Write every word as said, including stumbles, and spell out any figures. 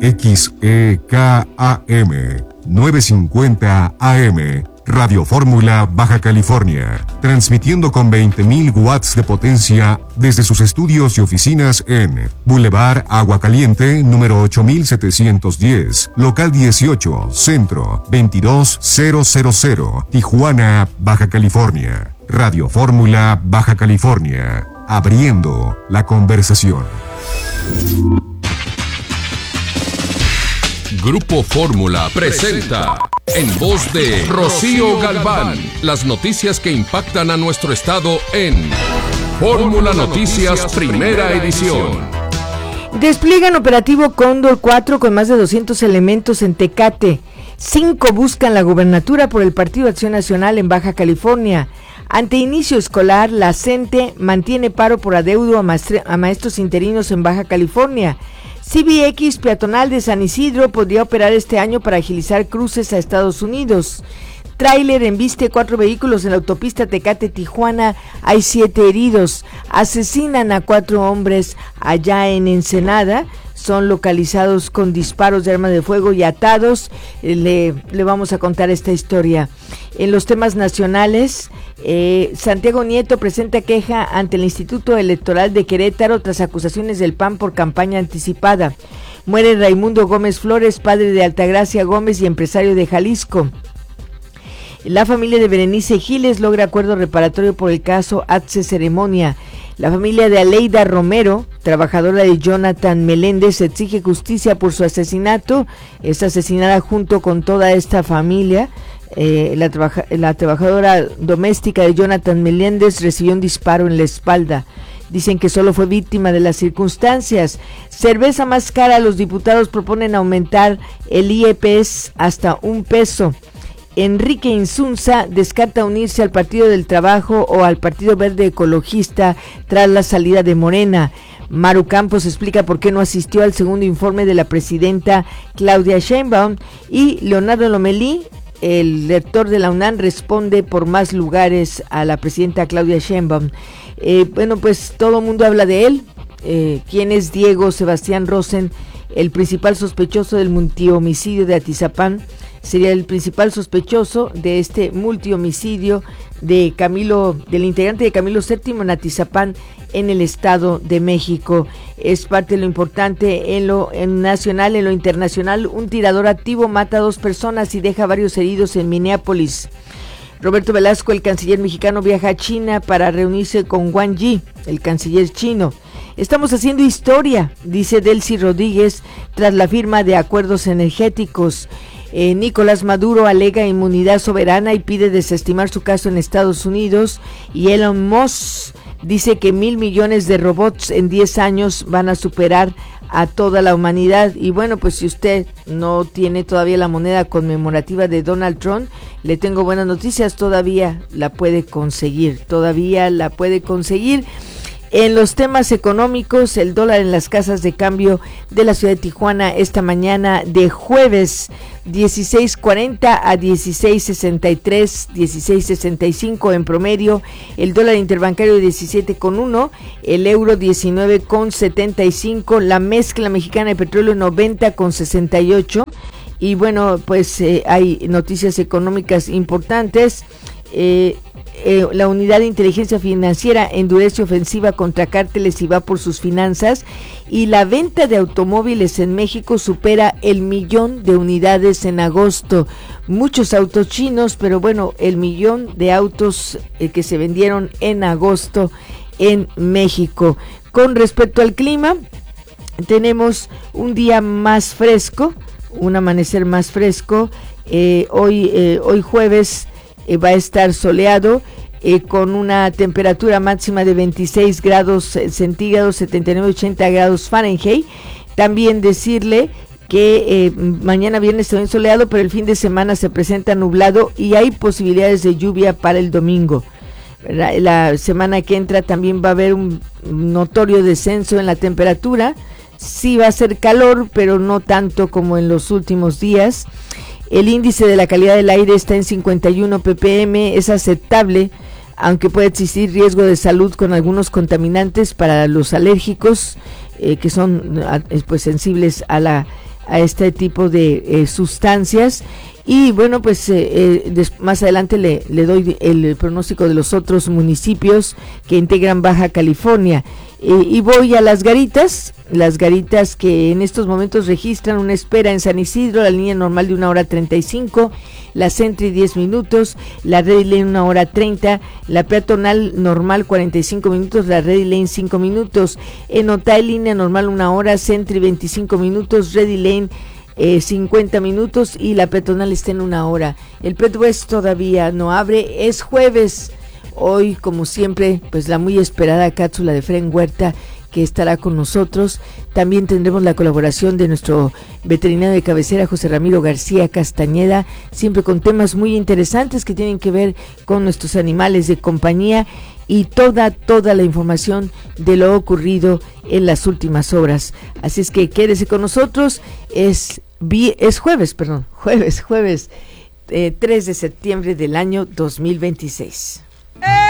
X E K A M novecientos cincuenta A M, Radio Fórmula Baja California, transmitiendo con veinte mil watts de potencia desde sus estudios y oficinas en Boulevard Agua Caliente, número ocho mil setecientos diez, local dieciocho, Centro, veintidós mil, Tijuana, Baja California. Radio Fórmula Baja California, abriendo la conversación. Grupo Fórmula presenta, en voz de Rocío Galván, las noticias que impactan a nuestro estado en Fórmula Noticias Primera Edición. Despliegan operativo Cóndor cuatro con más de doscientos elementos en Tecate. Cinco buscan la gubernatura por el Partido Acción Nacional en Baja California. Ante inicio escolar, la CENTE mantiene paro por adeudo a, maestre- a maestros interinos en Baja California. C B X peatonal de San Isidro podría operar este año para agilizar cruces a Estados Unidos. Tráiler embiste cuatro vehículos en la autopista Tecate-Tijuana, hay siete heridos. Asesinan a cuatro hombres allá en Ensenada. Son localizados con disparos de arma de fuego y atados. Le, le vamos a contar esta historia. En los temas nacionales, eh, Santiago Nieto presenta queja ante el Instituto Electoral de Querétaro tras acusaciones del P A N por campaña anticipada. Muere Raimundo Gómez Flores, padre de Altagracia Gómez y empresario de Jalisco. La familia de Berenice Giles logra acuerdo reparatorio por el caso Atze Ceremonia. La familia de Aleida Romero, trabajadora de Jonathan Meléndez, exige justicia por su asesinato. Es asesinada junto con toda esta familia. Eh, la, trabaja, la trabajadora doméstica de Jonathan Meléndez recibió un disparo en la espalda. Dicen que solo fue víctima de las circunstancias. Cerveza más cara, los diputados proponen aumentar el I E P S hasta un peso. Enrique Insunza descarta unirse al Partido del Trabajo o al Partido Verde Ecologista tras la salida de Morena. Maru Campos explica por qué no asistió al segundo informe de la presidenta Claudia Sheinbaum. Y Leonardo Lomelí, el rector de la UNAM, responde por más lugares a la presidenta Claudia Sheinbaum. Eh, bueno, pues todo el mundo habla de él. Eh, ¿Quién es Diego Sebastián Rosen, el principal sospechoso del multihomicidio de Atizapán? Sería el principal sospechoso de este multihomicidio de Camilo, del integrante de Camilo séptimo en Atizapán, en el Estado de México. Es parte de lo importante en lo en nacional, en lo internacional. Un tirador activo mata a dos personas y deja varios heridos en Minneapolis. Roberto Velasco, el canciller mexicano, viaja a China para reunirse con Wang Yi, el canciller chino. Estamos haciendo historia, dice Delcy Rodríguez, tras la firma de acuerdos energéticos. Eh, Nicolás Maduro alega inmunidad soberana y pide desestimar su caso en Estados Unidos. Y Elon Musk dice que mil millones de robots en diez años van a superar a toda la humanidad. Y bueno, pues si usted no tiene todavía la moneda conmemorativa de Donald Trump, le tengo buenas noticias, todavía la puede conseguir, todavía la puede conseguir. En los temas económicos, el dólar en las casas de cambio de la ciudad de Tijuana esta mañana de jueves dieciséis cuarenta a dieciséis sesenta y tres, dieciséis sesenta y cinco en promedio, el dólar interbancario diecisiete con uno, el euro diecinueve con setenta y cinco, la mezcla mexicana de petróleo noventa con sesenta y ocho. Y bueno, pues eh, hay noticias económicas importantes. Eh, Eh, la unidad de inteligencia financiera endurece ofensiva contra cárteles y va por sus finanzas, y la venta de automóviles en México supera el millón de unidades en agosto. Muchos autos chinos, pero bueno, el millón de autos eh, que se vendieron en agosto en México. Con respecto al clima, tenemos un día más fresco, un amanecer más fresco. Eh, hoy, eh, hoy jueves Eh, va a estar soleado, eh, con una temperatura máxima de veintiséis grados centígrados, setenta y nueve a ochenta grados Fahrenheit. También decirle que eh, mañana viernes también soleado, pero el fin de semana se presenta nublado y hay posibilidades de lluvia para el domingo. La, la semana que entra también va a haber un notorio descenso en la temperatura. Sí va a ser calor, pero no tanto como en los últimos días. El índice de la calidad del aire está en cincuenta y uno ppm, es aceptable, aunque puede existir riesgo de salud con algunos contaminantes para los alérgicos, eh, que son pues sensibles a la a este tipo de eh, sustancias. Y bueno, pues eh, eh, des, más adelante le, le doy el pronóstico de los otros municipios que integran Baja California. Eh, y voy a las garitas, las garitas que en estos momentos registran una espera en San Isidro, la línea normal de una hora treinta y cinco, la Sentry diez minutos, la Ready Lane una hora treinta, la peatonal normal cuarenta y cinco minutos, la Ready Lane cinco minutos, en Otay línea normal una hora, Sentry veinticinco minutos, Ready Lane Eh, cincuenta minutos y la peatonal está en una hora. El Pet West todavía no abre, es jueves. Hoy, como siempre, pues la muy esperada cápsula de Fren Huerta, que estará con nosotros. También tendremos la colaboración de nuestro veterinario de cabecera, José Ramiro García Castañeda, siempre con temas muy interesantes que tienen que ver con nuestros animales de compañía y toda, toda la información de lo ocurrido en las últimas horas. Así es que quédese con nosotros. Es, es jueves, perdón, jueves, jueves, eh, tres de septiembre del año dos mil veintiséis. ¡Eh!